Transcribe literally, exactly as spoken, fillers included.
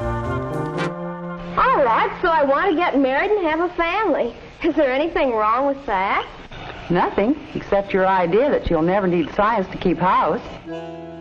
All right, so I want to get married and have a family. Is there anything wrong with that? Nothing, except your idea that you'll never need science to keep house.